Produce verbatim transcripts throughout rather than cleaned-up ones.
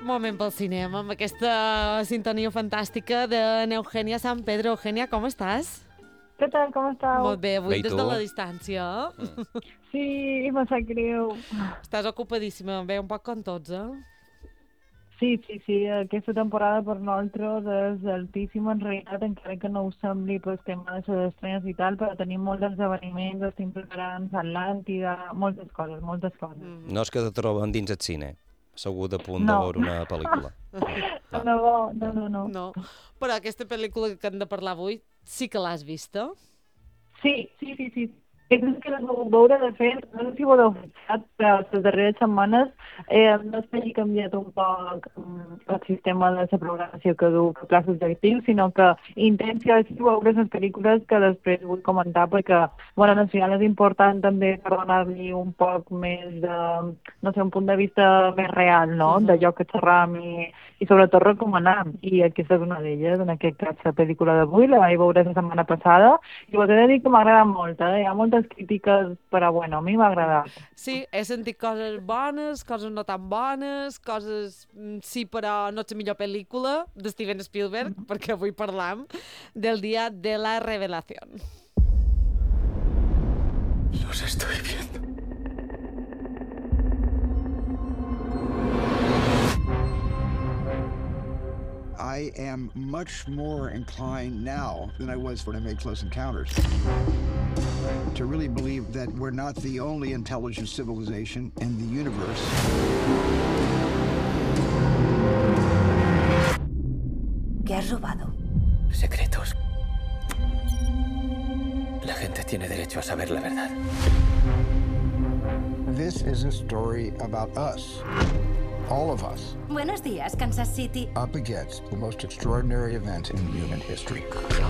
Moment pel cinema, amb aquesta sintonia fantàstica de Eugènia San Pedro. Eugènia, com estàs? Què tal, com estàu? Molt bé, avui Bé, i des tu? de la distància. Mm. Sí, me sap greu. Estàs ocupadíssima, bé, un poc com tots, eh? Sí, sí, sí, aquesta temporada per nosaltres és altíssima, en realitat, encara que no ho sembli pel tema de les estrenes i tal, però tenim molts esdeveniments, estem preparant Atlàntida, moltes coses, moltes coses. Mm. No és que te troben dins el cine, assegut a punt No. de veure una pel·lícula. No, no, no, no, no. No, però aquesta pel·lícula que hem de parlar avui sí que l'has vista? Sí, sí, sí, sí. És que les vau veure, de fet, no sé si ho heu fixat, però les darreres setmanes eh, no s'hagi canviat un poc mm, el sistema de la programació que du que plaça objectius, sinó que intenta és veure les pel·lícules que després vull comentar, perquè, bueno, al final és important també per donar-li un poc més de, no sé, un punt de vista més real, no?, Mhm. d'allò que xerram i, i sobretot recomanar. I aquesta és una d'elles, en aquest cas, la pel·lícula d'avui, la vaig veure la setmana passada, i us he de dir que m'ha agradat molt, eh? Hi ha moltes crítiques, però bueno, a mi m'ha agradat. Sí, he sentit coses bones, coses no tan bones, coses mm, sí, però no és la millor pel·lícula de Steven Spielberg, perquè avui parlam del dia de la revelación. Los estoy viendo. I am much more inclined now than I was when I made Close Encounters to really believe that we're not the only intelligent civilization in the universe. ¿Qué has robado? Secretos. La gente tiene derecho a saber la verdad. This is a story about us, all of us, Buenos días, Kansas City. up against the most extraordinary event in human history.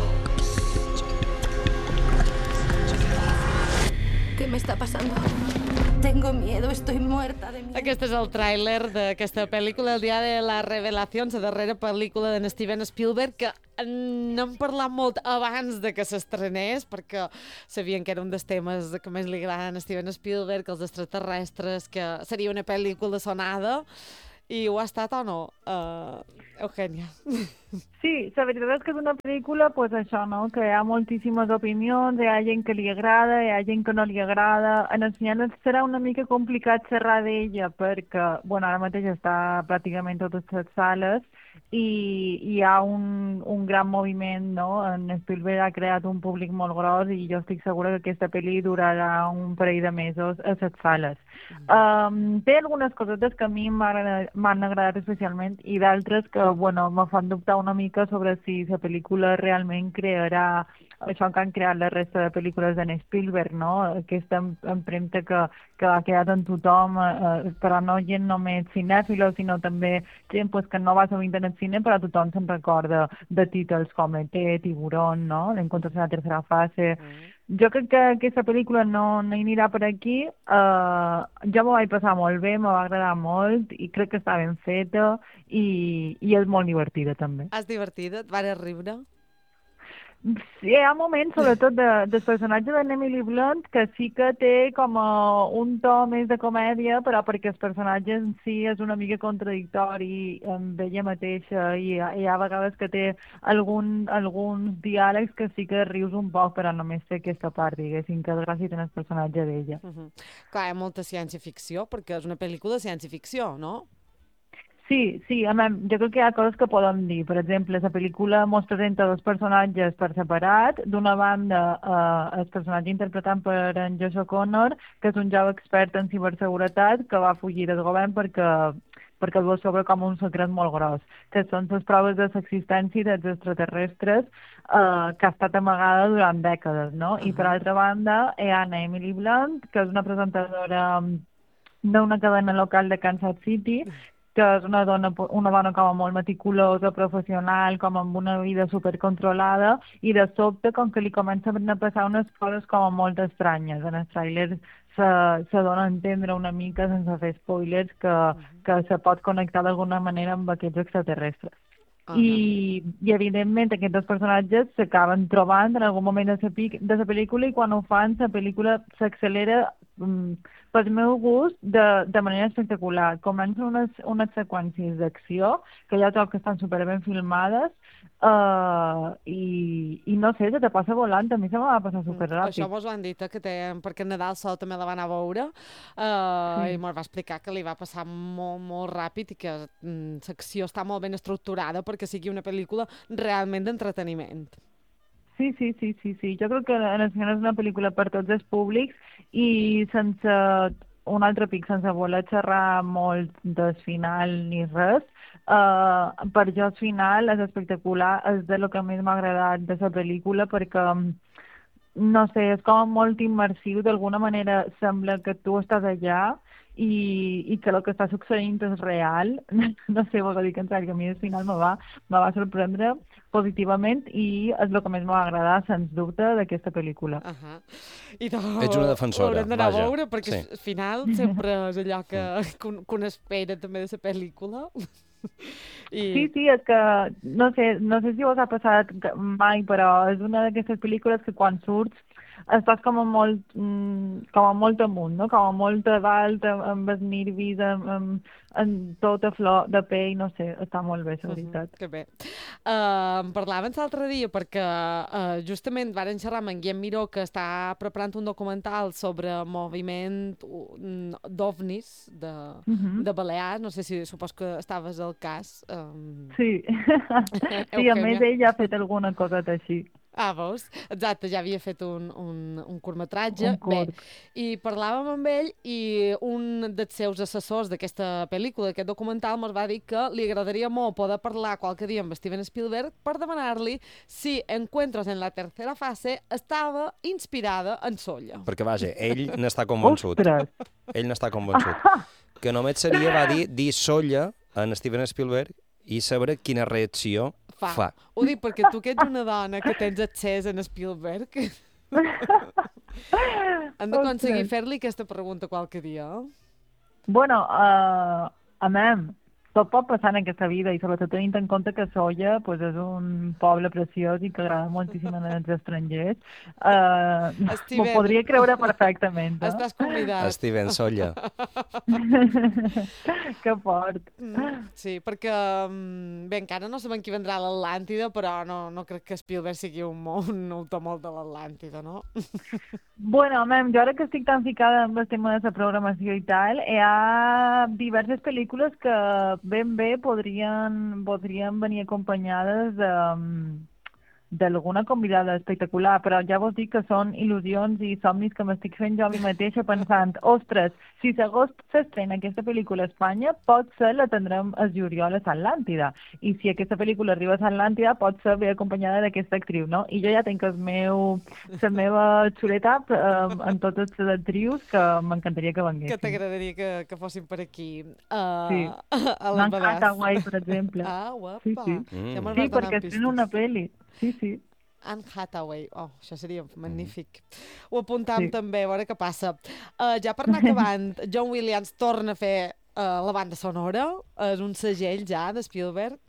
¿Qué me está pasando? Tengo miedo, estoy muerta de miedo. Aquest és el tràiler d'aquesta pel·lícula, El dia de la revelació, la darrera pel·lícula d'en Steven Spielberg, que n'hem parlat molt abans de que s'estrenés, perquè sabien que era un dels temes que més li agraden a Steven Spielberg, els extraterrestres, que seria una pel·lícula sonada, i ho ha estat o no, uh, Eugènia? Sí, la veritat és que és una pel·lícula, pues això, no?, que hi ha moltíssimes opinions, hi ha gent que li agrada, hi ha gent que no li agrada. En el cinema serà una mica complicat xerrar d'ella perquè, bueno, ara mateix està pràcticament totes les sales i hi ha un, un gran moviment, no? En Spielberg ha creat un públic molt gros i jo estic segura que aquesta pel·li durarà un parell de mesos a les sales. Um, té algunes cosetes que a mi m'han agradat, m'han agradat especialment i d'altres que, bueno, me fan dubtar una mica sobre si la pel·lícula realment crearà això que han creat la resta de pel·lícules d'en Spielberg, no? Aquesta em- empremta que, que ha quedat en tothom, eh, però no gent només cinèfila, sinó també gent pues, que no va sovint en el cine, però tothom se'n recorda de títols com E T, Tiburón, no? L'encontre en la tercera fase. Jo crec que aquesta pel·lícula no, no hi anirà per aquí. Uh, jo m'ho vaig passar molt bé, me va agradar molt i crec que està ben feta i, i és molt divertida també. Has divertit? Et vares riure? Sí, hi ha moments, sobretot de, del personatge de Emily Blunt, que sí que té com a un to més de comèdia, però perquè el personatge en si és una mica contradictori amb ella mateixa i hi ha, hi ha vegades que té algun, alguns diàlegs que sí que rius un poc, però només té aquesta part, diguéssim, que és gràcies en el personatge d'ella. Uh -huh. Clar, hi ha molta ciència-ficció, perquè és una pel·lícula de ciència-ficció, no? Sí, sí, a més, jo crec que hi ha coses que podem dir. Per exemple, la pel·lícula mos presenta dos personatges per separat. D'una banda, eh, el personatge interpretat per en Josh O'Connor, que és un jove expert en ciberseguretat que va fugir del govern perquè perquè el veu sobre com un secret molt gros, que són les proves de l'existència dels extraterrestres eh, que ha estat amagada durant dècades, no? Uh -huh. I per altra banda, hi ha Anna Emily Blunt, que és una presentadora d'una cadena local de Kansas City, que és una dona, una dona com a molt meticulosa, professional, com amb una vida supercontrolada, i de sobte, com que li comencen a passar unes coses com a molt estranyes. En el tràiler se, se dona a entendre una mica, sense fer spoilers, que, uh -huh. que se pot connectar d'alguna manera amb aquests extraterrestres. Uh -huh. I, i evidentment aquests dos personatges s'acaben trobant en algun moment de la, de la pel·lícula i quan ho fan la pel·lícula s'accelera um, pel meu gust, de, de manera espectacular. Comencen unes, unes seqüències d'acció, que ja trobo que estan superben filmades, uh, i, i no sé, se te passa volant, a mi se me va passar Mm, superràpid. Això mos ho han dit, eh, que té, perquè Nadal Sol també la va anar a veure uh, Sí. i mos va explicar que li va passar molt, molt ràpid i que mm, l'acció està molt ben estructurada perquè sigui una pel·lícula realment d'entreteniment. Sí, sí, sí, sí, sí. Jo crec que en el cinema és una pel·lícula per tots els públics i sense un altre pic, sense voler xerrar molt del final ni res, uh, per jo el final és espectacular, és de lo que més m'ha agradat de la pel·lícula perquè, no sé, és com molt immersiu, d'alguna manera sembla que tu estàs allà i, i que el que està succeint és real. No sé, vol dir que en sèrio, que a mi al final me va, me va sorprendre positivament i és el que més m'ha agradat, sens dubte, d'aquesta pel·lícula. Uh -huh. I de... Ets una defensora, Haurem d'anar a vaja. veure, perquè Sí. al final sempre és allò que, que, un, que un espera també de la pel·lícula. I... Sí, sí, és que, no sé, no sé si us ha passat mai, però és una d'aquestes pel·lícules que quan surts estàs com a molt, mm, com a molt amunt, no? Com a molt a dalt, amb, amb els nervis, amb, amb, amb tota flor de pell, no sé, està molt bé, la veritat. Uh -huh, que bé. Uh, em parlaven l'altre dia perquè uh, justament varen xerrar amb en Guillem Miró, que està preparant un documental sobre moviment uh, d'ovnis de, uh -huh. de Balears. No sé si supos que estaves al cas. Um... Sí, sí, a més ell ja ha fet alguna coseta així. Ah, veus? Exacte, ja havia fet un, un, un curtmetratge. Un curt. Bé, i parlàvem amb ell i un dels seus assessors d'aquesta pel·lícula, d'aquest documental, ens va dir que li agradaria molt poder parlar qualque dia amb Steven Spielberg per demanar-li si Encuentros en la tercera fase estava inspirada en Solla. Perquè, vaja, ell n'està convençut. Ostres! Ell n'està convençut. Que només seria, va dir, dir Solla en Steven Spielberg i saber quina reacció fa. fa. Ho dic perquè tu que ets una dona que tens accés en Spielberg hem d'aconseguir fer-li aquesta pregunta qualque dia. Bueno, uh, a mi, tot pot passar en aquesta vida i sobretot tenint en compte que Solla pues, és un poble preciós i que agrada moltíssim als estrangers. Uh, M'ho podria creure perfectament. Eh? Estàs convidat. Steven Solla. Que fort. Mm, sí, perquè bé, encara no sabem qui vendrà a l'Atlàntida, però no, no crec que Spielberg sigui un, un autor molt de l'Atlàntida, no? Bueno, mem, jo ara que estic tan ficada amb el tema de la programació i tal, hi ha diverses pel·lícules que ben bé podrien, podrien venir acompanyades de, d'alguna convidada espectacular, però ja vos dic que són il·lusions i somnis que m'estic fent jo a mi mateixa pensant, ostres, si s'agost s'estrena aquesta pel·lícula a Espanya, pot ser la tindrem a juliol a Atlàntida, i si aquesta pel·lícula arriba a Atlàntida pot ser bé acompanyada d'aquesta actriu, no? I jo ja tinc el meu, la meva xuleta eh, en totes les actrius que m'encantaria que venguessin. Que t'agradaria que, que fossin per aquí. Uh, sí. A les Balears. Hathaway, per exemple. Ah, guapa. Sí, sí, mm. ja sí perquè estrena una pel·li. Sí, sí. Anne Hathaway. Oh, això seria magnífic. Mm. Ho apuntam sí. també, a veure què passa. Uh, ja per anar acabant, John Williams torna a fer uh, la banda sonora. És un segell ja de Spielberg.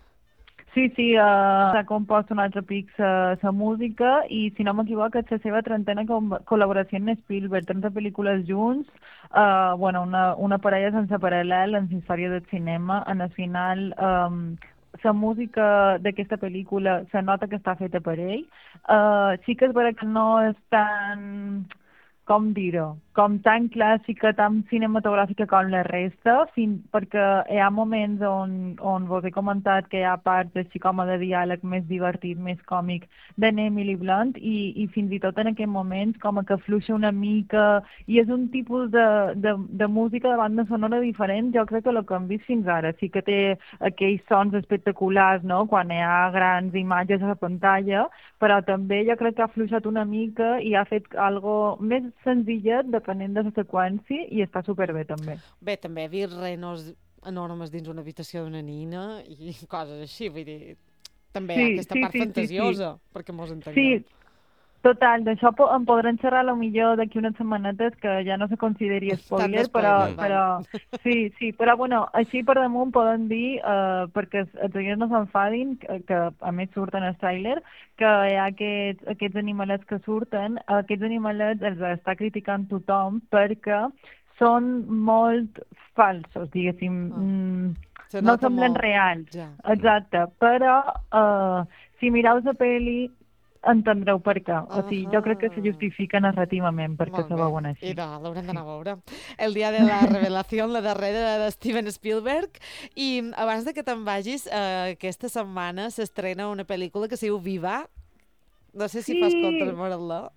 Sí, sí, uh, s'ha compost un altre pic la música i, si no m'equivoco, és la seva trentena col·laboració amb Spielberg, trenta pel·lícules junts, uh, bueno, una, una parella sense paral·lel en la història del cinema. En el final, um, la música d'aquesta pel·lícula se nota que està feta per ell. Uh, sí que és vera que no és tan, com dir-ho, com tan clàssica, tan cinematogràfica com la resta, fin, perquè hi ha moments on, on vos he comentat que hi ha parts així com de diàleg més divertit, més còmic, d'en Emily Blunt, i, i fins i tot en aquests moments com que fluixa una mica, i és un tipus de, de, de música de banda sonora diferent, jo crec que el que hem vist fins ara. Sí que té aquells sons espectaculars, no?, quan hi ha grans imatges a la pantalla, però també jo crec que ha fluixat una mica i ha fet algo més senzillet, depenent de la seqüència, i està superbé també. Bé, també ha vist renos enormes dins una habitació d'una nina i coses així, vull dir, també sí, hi ha aquesta sí, part sí, fantasiosa, sí, sí. perquè mos entenguem. Sí, Total, d'això po en podrem xerrar a lo millor d'aquí unes setmanetes, que ja no se consideri spoiler, però, però sí, sí, però bueno, així per damunt podem dir, eh, perquè els oients no s'enfadin, que, que a més surten al tràiler, que hi ha aquests, aquests animalets que surten, aquests animalets els està criticant tothom perquè són molt falsos, diguéssim, oh. mm, no semblen molt reals, ja. Exacte, però eh, si mireu la pel·li entendreu per què. O sigui, uh -huh. jo crec que se justifica narrativament perquè se veuen així. I no, l'haurem d'anar a veure. El dia de la revelació, la darrera de Steven Spielberg. I abans de que te'n vagis, eh, aquesta setmana s'estrena una pel·lícula que es diu Viva. No sé si sí. fas compte de veure-la.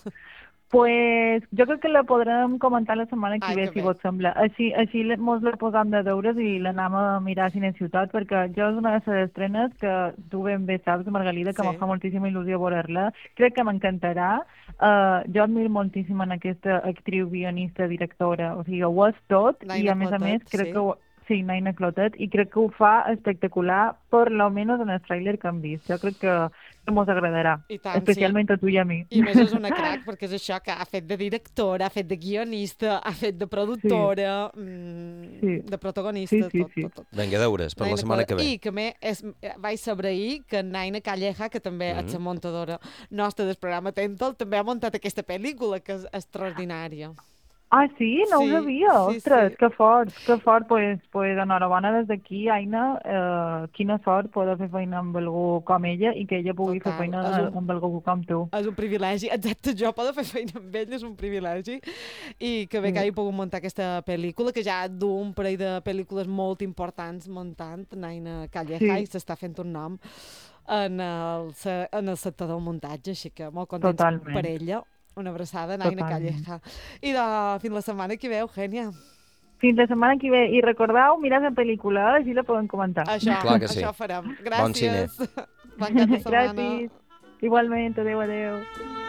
Pues jo crec que la podrem comentar la setmana que Ai, ve, que si vos sembla. Així, així mos la posam de deures i l'anem a mirar a Cine Ciutat, perquè jo és una de les estrenes que tu ben bé saps, Margalida, que sí. em fa moltíssima il·lusió veure-la. Crec que m'encantarà. Uh, jo admiro moltíssim en aquesta actriu, guionista, directora. O sigui, ho és tot. Naina I a més Clotet, a més crec sí. que ho... Sí, Naina Clotet, i crec que ho fa espectacular, per lo menos en el tràiler que hem vist. Jo crec que mos agradarà, tant, especialment sí. a tu i a mi. I a més és una crac, perquè és això, que ha fet de directora, ha fet de guionista, ha fet de productora, sí. mmm, sí. de protagonista, sí, sí, tot, sí. tot, tot. Vinga, deures, per Naina la setmana Clotet. que ve. I que més, és, vaig saber ahir que Naina Calleja, que també mm -hmm. és la muntadora nostra del programa Tentol, també ha muntat aquesta pel·lícula, que és extraordinària. Ah, sí? No sí, ho sabia. Sí, Ostres, sí. que fort, que fort. Pues, pues enhorabona des d'aquí, Aina. Eh, quina sort poder fer feina amb algú com ella i que ella pugui Total. fer feina un, amb algú com tu. És un privilegi. Exacte, jo poder fer feina amb ell és un privilegi. I que bé que hagi pogut muntar aquesta pel·lícula, que ja du un parell de pel·lícules molt importants muntant, Naina Calleja, sí. i s'està fent un nom en el, en el sector del muntatge, així que molt contents Totalment. per ella. Una abraçada, Naina Totalment. Calleja. I de, fins la setmana que ve, Eugènia. Fins la setmana que ve. I recordeu, mirar la pel·lícula, així la podem comentar. Això, Clar que sí. això farem. Gràcies. Bon cine. Bon cap de setmana. Gràcies. Igualment, adeu, adeu.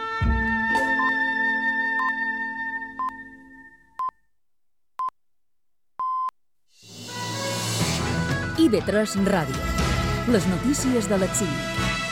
I ve tres Ràdio. Les notícies de l'exili.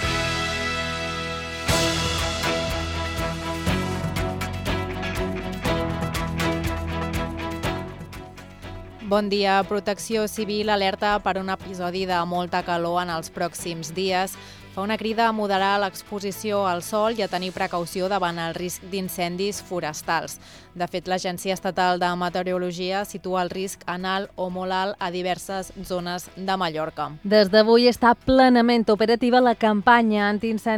Bon dia. Protecció Civil alerta per un episodi de molta calor en els pròxims dies. Fa una crida a moderar l'exposició al sol i a tenir precaució davant el risc d'incendis forestals. De fet, l'Agència Estatal de Meteorologia situa el risc en alt o molt alt a diverses zones de Mallorca. Des d'avui està plenament operativa la campanya antiincendis